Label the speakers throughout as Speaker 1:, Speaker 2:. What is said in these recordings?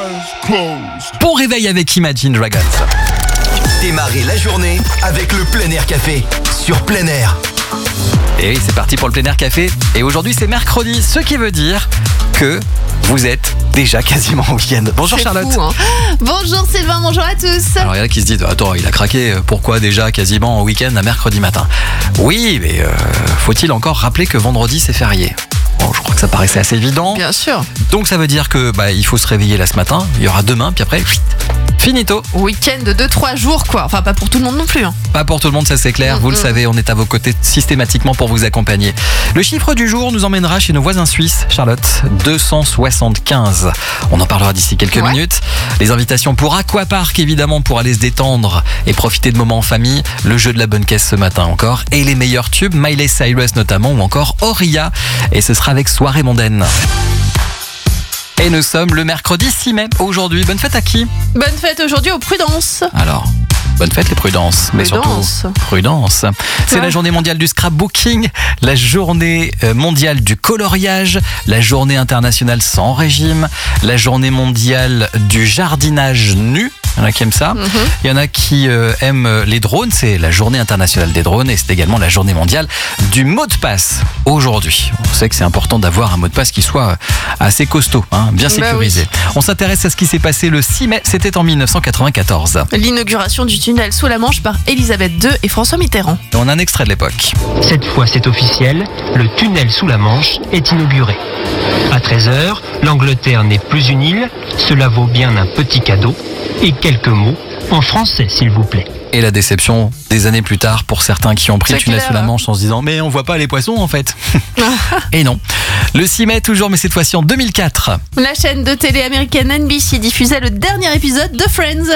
Speaker 1: Bon réveil avec Imagine Dragons.
Speaker 2: Démarrez la journée avec le Plein Air Café sur Plein Air.
Speaker 1: Et oui, c'est parti pour le Plein Air Café. Et aujourd'hui, c'est mercredi, ce qui veut dire que vous êtes déjà quasiment au week-end. Bonjour
Speaker 3: C'est
Speaker 1: Charlotte.
Speaker 3: fou, hein. Bonjour Sylvain, bonjour à tous.
Speaker 1: Alors il y en a qui se disent, attends, il a craqué, pourquoi déjà quasiment au week-end à mercredi matin? Oui, mais faut-il encore rappeler que vendredi c'est férié? Bon, je crois que ça paraissait assez évident.
Speaker 3: Bien sûr.
Speaker 1: Donc ça veut dire que il faut se réveiller là ce matin, il y aura demain, puis après, finito.
Speaker 3: Week-end de 2-3 jours quoi. Enfin pas pour tout le monde non plus.
Speaker 1: Pas pour tout le monde, ça c'est clair. Vous le savez, on est à vos côtés systématiquement pour vous accompagner. Le chiffre du jour nous emmènera chez nos voisins suisses, Charlotte. 275. On en parlera d'ici quelques minutes. Les invitations pour Aquapark, évidemment, pour aller se détendre et profiter de moments en famille. Le jeu de la bonne caisse ce matin encore. Et les meilleurs tubes, Miley Cyrus notamment, ou encore Oria. Et ce sera avec Soirée mondaine. Et nous sommes le mercredi 6 mai aujourd'hui. Bonne fête à qui?
Speaker 3: Bonne fête aujourd'hui aux Prudences.
Speaker 1: Alors, bonne fête les prudences, mais surtout prudence. C'est la journée mondiale du scrapbooking, la journée mondiale du coloriage, la journée internationale sans régime, la journée mondiale du jardinage nu. Il y en a qui aiment ça. Il y en a qui aiment les drones. C'est la journée internationale des drones et c'est également la journée mondiale du mot de passe aujourd'hui. On sait que c'est important d'avoir un mot de passe qui soit assez costaud, bien sécurisé.
Speaker 3: Oui.
Speaker 1: On s'intéresse à ce qui s'est passé le 6 mai. C'était en 1994.
Speaker 3: L'inauguration du tunnel sous la Manche par Elisabeth II et François Mitterrand.
Speaker 1: Et on a un extrait de l'époque.
Speaker 4: Cette fois, c'est officiel, le tunnel sous la Manche est inauguré. À 13h, l'Angleterre n'est plus une île, cela vaut bien un petit cadeau. Et quelques mots en français, s'il vous plaît.
Speaker 1: Et la déception des années plus tard pour certains qui ont pris le tunnel
Speaker 3: clair,
Speaker 1: sous la Manche en se disant mais on voit pas les poissons en fait. Et non. Le 6 mai toujours, mais cette fois-ci en 2004.
Speaker 3: La chaîne de télé américaine NBC diffusait le dernier épisode de Friends.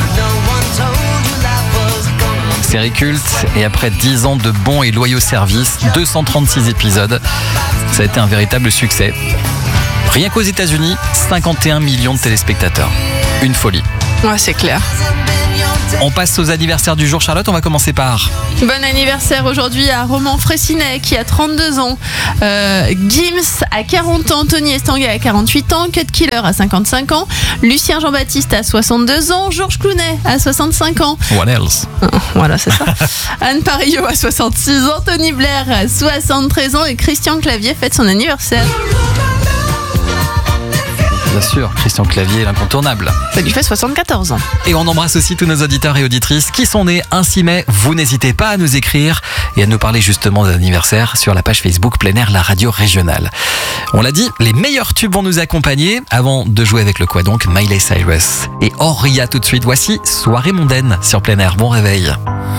Speaker 1: Série culte et après 10 ans de bons et loyaux services, 236 épisodes, ça a été un véritable succès. Rien qu'aux États-Unis, 51 millions de téléspectateurs. Une folie.
Speaker 3: Ouais, c'est clair.
Speaker 1: On passe aux anniversaires du jour, Charlotte. On va commencer par...
Speaker 3: Bon anniversaire aujourd'hui à Roman Fressinet qui a 32 ans, Gims à 40 ans, Tony Estanguet à 48 ans, Cut Killer à 55 ans, Lucien Jean-Baptiste à 62 ans, Georges Clooney à 65 ans.
Speaker 1: What else?
Speaker 3: Voilà, c'est ça. Anne Parillo à 66 ans, Tony Blair à 73 ans et Christian Clavier fête son anniversaire.
Speaker 1: Bien sûr, Christian Clavier, l'incontournable.
Speaker 3: Ça lui fait 74 ans.
Speaker 1: Et on embrasse aussi tous nos auditeurs et auditrices qui sont nés un 6 mai. Vous n'hésitez pas à nous écrire et à nous parler justement d'anniversaire sur la page Facebook Plein Air, la radio régionale. On l'a dit, les meilleurs tubes vont nous accompagner. Avant de jouer avec le quoi donc, Miley Cyrus et Oria tout de suite. Voici Soirée mondaine sur Plein Air. Bon réveil.